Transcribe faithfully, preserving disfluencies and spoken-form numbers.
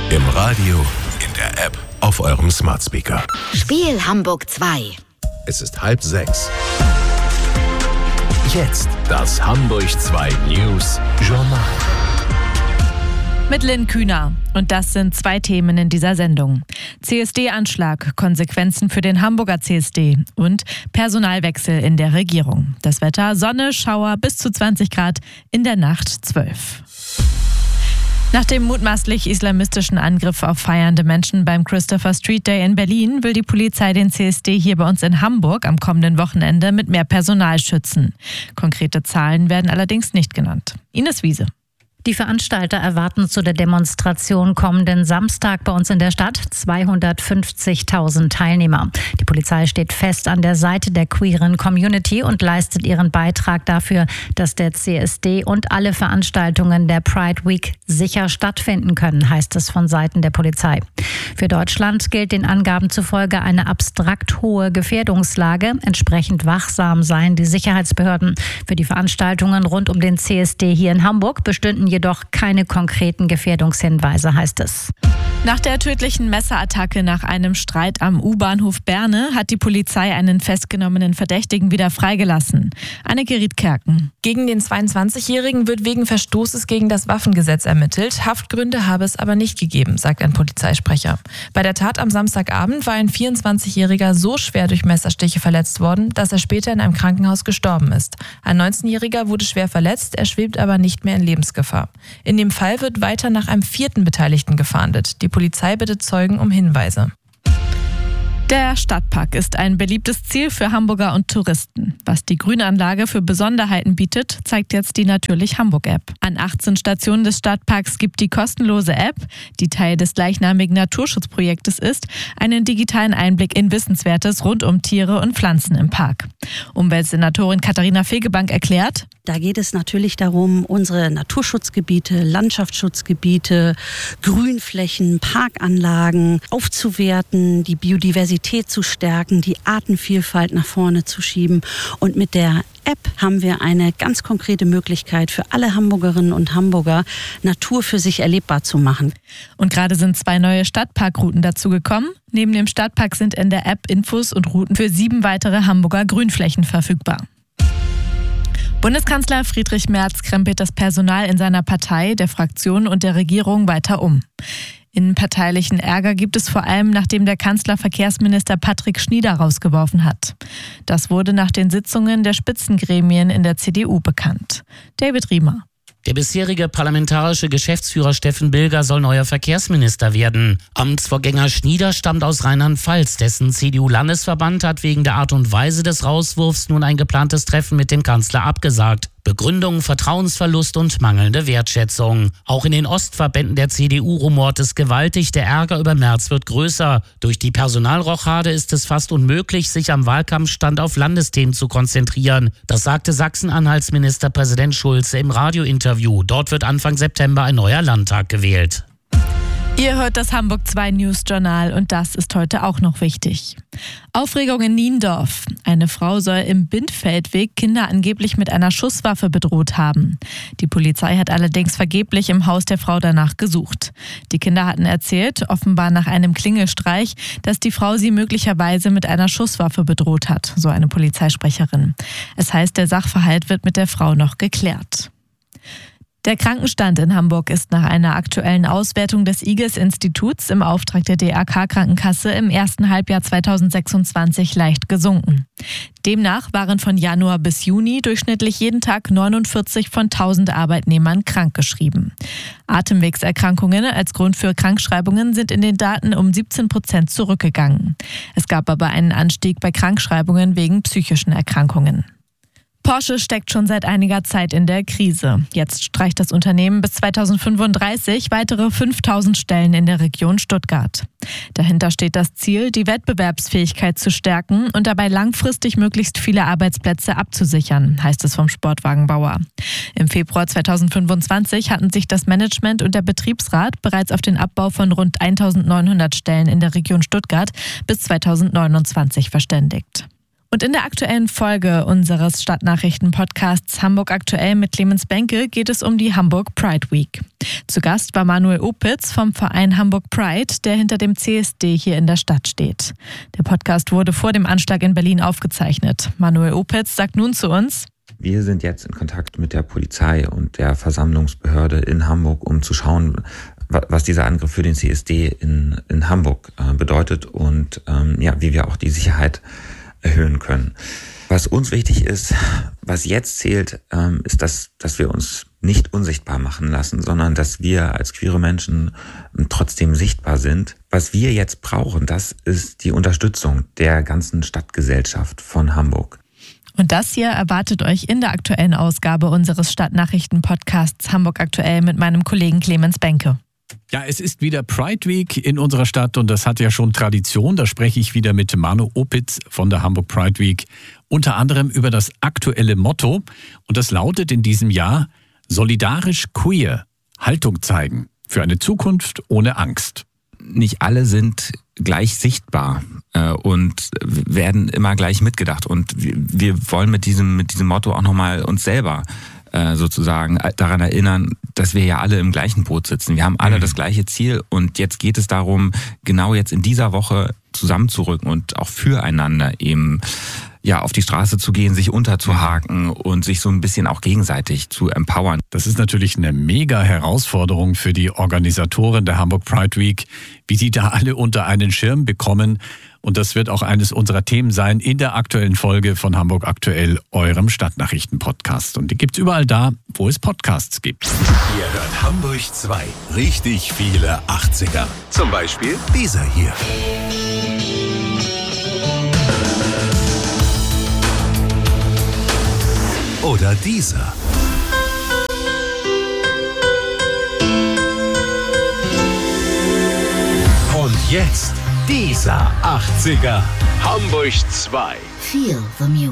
Im Radio, in der App, auf eurem Smart Speaker. Spiel Hamburg zwei. Es ist halb sechs. Jetzt das Hamburg zwei News Journal. Mit Lynn Kühner. Und das sind zwei Themen in dieser Sendung. C S D-Anschlag, Konsequenzen für den Hamburger C S D und Personalwechsel in der Regierung. Das Wetter: Sonne, Schauer bis zu zwanzig Grad, in der Nacht zwölf. Nach dem mutmaßlich islamistischen Angriff auf feiernde Menschen beim Christopher Street Day in Berlin will die Polizei den C S D hier bei uns in Hamburg am kommenden Wochenende mit mehr Personal schützen. Konkrete Zahlen werden allerdings nicht genannt. Ines Wiese. Die Veranstalter erwarten zu der Demonstration kommenden Samstag bei uns in der Stadt zweihundertfünfzigtausend Teilnehmer. Die Polizei steht fest an der Seite der queeren Community und leistet ihren Beitrag dafür, dass der C S D und alle Veranstaltungen der Pride Week sicher stattfinden können, heißt es von Seiten der Polizei. Für Deutschland gilt den Angaben zufolge eine abstrakt hohe Gefährdungslage. Entsprechend wachsam seien die Sicherheitsbehörden. Für die Veranstaltungen rund um den C S D hier in Hamburg bestünden jedoch keine konkreten Gefährdungshinweise, heißt es. Nach der tödlichen Messerattacke nach einem Streit am U-Bahnhof Berne hat die Polizei einen festgenommenen Verdächtigen wieder freigelassen. Anneke Riedkerken. Gegen den zweiundzwanzigjährigen wird wegen Verstoßes gegen das Waffengesetz ermittelt. Haftgründe habe es aber nicht gegeben, sagt ein Polizeisprecher. Bei der Tat am Samstagabend war ein vierundzwanzigjähriger so schwer durch Messerstiche verletzt worden, dass er später in einem Krankenhaus gestorben ist. Ein neunzehnjähriger wurde schwer verletzt, er schwebt aber nicht mehr in Lebensgefahr. In dem Fall wird weiter nach einem vierten Beteiligten gefahndet. Die Polizei bittet Zeugen um Hinweise. Der Stadtpark ist ein beliebtes Ziel für Hamburger und Touristen. Was die Grünanlage für Besonderheiten bietet, zeigt jetzt die Natürlich Hamburg-App. An achtzehn Stationen des Stadtparks gibt die kostenlose App, die Teil des gleichnamigen Naturschutzprojektes ist, einen digitalen Einblick in Wissenswertes rund um Tiere und Pflanzen im Park. Umweltsenatorin Katharina Fegebank erklärt: Da geht es natürlich darum, unsere Naturschutzgebiete, Landschaftsschutzgebiete, Grünflächen, Parkanlagen aufzuwerten, die Biodiversität zu stärken, die Artenvielfalt nach vorne zu schieben. Und mit der App haben wir eine ganz konkrete Möglichkeit für alle Hamburgerinnen und Hamburger, Natur für sich erlebbar zu machen. Und gerade sind zwei neue Stadtparkrouten dazugekommen. Neben dem Stadtpark sind in der App Infos und Routen für sieben weitere Hamburger Grünflächen verfügbar. Bundeskanzler Friedrich Merz krempelt das Personal in seiner Partei, der Fraktion und der Regierung weiter um. Innenparteilichen Ärger gibt es vor allem, nachdem der Kanzler Verkehrsminister Patrick Schnieder rausgeworfen hat. Das wurde nach den Sitzungen der Spitzengremien in der C D U bekannt. David Riemer. Der bisherige parlamentarische Geschäftsführer Steffen Bilger soll neuer Verkehrsminister werden. Amtsvorgänger Schnieder stammt aus Rheinland-Pfalz. Dessen C D U-Landesverband hat wegen der Art und Weise des Rauswurfs nun ein geplantes Treffen mit dem Kanzler abgesagt. Begründung: Vertrauensverlust und mangelnde Wertschätzung. Auch in den Ostverbänden der C D U rumort es gewaltig. Der Ärger über Merz wird größer. Durch die Personalrochade ist es fast unmöglich, sich am Wahlkampfstand auf Landesthemen zu konzentrieren. Das sagte Sachsen-Anhalts Ministerpräsident Schulze im Radiointerview. Dort wird Anfang September ein neuer Landtag gewählt. Ihr hört das Hamburg zwei News Journal und das ist heute auch noch wichtig. Aufregung in Niendorf. Eine Frau soll im Bindfeldweg Kinder angeblich mit einer Schusswaffe bedroht haben. Die Polizei hat allerdings vergeblich im Haus der Frau danach gesucht. Die Kinder hatten erzählt, offenbar nach einem Klingelstreich, dass die Frau sie möglicherweise mit einer Schusswaffe bedroht hat, so eine Polizeisprecherin. Es heißt, der Sachverhalt wird mit der Frau noch geklärt. Der Krankenstand in Hamburg ist nach einer aktuellen Auswertung des I G E S-Instituts im Auftrag der D R K-Krankenkasse im ersten Halbjahr zweitausendsechsundzwanzig leicht gesunken. Demnach waren von Januar bis Juni durchschnittlich jeden Tag neunundvierzig von tausend Arbeitnehmern krankgeschrieben. Atemwegserkrankungen als Grund für Krankschreibungen sind in den Daten um siebzehn Prozent zurückgegangen. Es gab aber einen Anstieg bei Krankschreibungen wegen psychischen Erkrankungen. Porsche steckt schon seit einiger Zeit in der Krise. Jetzt streicht das Unternehmen bis zweitausendfünfunddreißig weitere fünftausend Stellen in der Region Stuttgart. Dahinter steht das Ziel, die Wettbewerbsfähigkeit zu stärken und dabei langfristig möglichst viele Arbeitsplätze abzusichern, heißt es vom Sportwagenbauer. Im Februar zweitausendfünfundzwanzig hatten sich das Management und der Betriebsrat bereits auf den Abbau von rund eintausendneunhundert Stellen in der Region Stuttgart bis zweitausendneunundzwanzig verständigt. Und in der aktuellen Folge unseres Stadtnachrichten-Podcasts Hamburg aktuell mit Clemens Benke geht es um die Hamburg Pride Week. Zu Gast war Manuel Opitz vom Verein Hamburg Pride, der hinter dem C S D hier in der Stadt steht. Der Podcast wurde vor dem Anschlag in Berlin aufgezeichnet. Manuel Opitz sagt nun zu uns: Wir sind jetzt in Kontakt mit der Polizei und der Versammlungsbehörde in Hamburg, um zu schauen, was dieser Angriff für den C S D in, in Hamburg äh, bedeutet und ähm, ja, wie wir auch die Sicherheit erhöhen können. Was uns wichtig ist, was jetzt zählt, ähm, ist, dass, dass wir uns nicht unsichtbar machen lassen, sondern dass wir als queere Menschen trotzdem sichtbar sind. Was wir jetzt brauchen, das ist die Unterstützung der ganzen Stadtgesellschaft von Hamburg. Und das hier erwartet euch in der aktuellen Ausgabe unseres Stadtnachrichten-Podcasts Hamburg aktuell mit meinem Kollegen Clemens Benke. Ja, es ist wieder Pride Week in unserer Stadt und das hat ja schon Tradition. Da spreche ich wieder mit Manu Opitz von der Hamburg Pride Week. Unter anderem über das aktuelle Motto. Und das lautet in diesem Jahr: solidarisch queer, Haltung zeigen für eine Zukunft ohne Angst. Nicht alle sind gleich sichtbar äh, und werden immer gleich mitgedacht. Und wir, wir wollen mit diesem, mit diesem Motto auch nochmal uns selber äh, sozusagen daran erinnern, dass wir ja alle im gleichen Boot sitzen. Wir haben alle mhm. das gleiche Ziel und jetzt geht es darum, genau jetzt in dieser Woche zusammenzurücken und auch füreinander eben ja auf die Straße zu gehen, sich unterzuhaken und sich so ein bisschen auch gegenseitig zu empowern. Das ist natürlich eine mega Herausforderung für die Organisatoren der Hamburg Pride Week, wie sie da alle unter einen Schirm bekommen. Und das wird auch eines unserer Themen sein in der aktuellen Folge von Hamburg aktuell, eurem Stadtnachrichten-Podcast. Und die gibt's überall da, wo es Podcasts gibt. Ihr hört Hamburg zwei. Richtig viele achtziger. Zum Beispiel dieser hier. Oder dieser. Und jetzt dieser achtziger. Hamburg zwei. Feel the music.